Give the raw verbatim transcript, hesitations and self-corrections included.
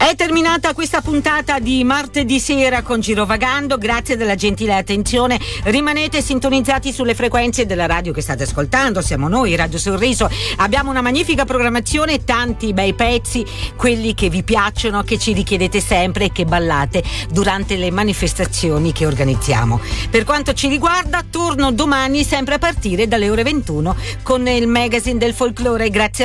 È terminata questa puntata di martedì sera con Girovagando, grazie della gentile attenzione. Rimanete sintonizzati sulle frequenze della radio che state ascoltando, siamo noi, Radio Sorriso. Abbiamo una magnifica programmazione, tanti bei pezzi, quelli che vi piacciono, che ci richiedete sempre e che ballate durante le manifestazioni che organizziamo. Per quanto ci riguarda, torno domani sempre a partire dalle ore ventuno con il magazine del folklore. Grazie a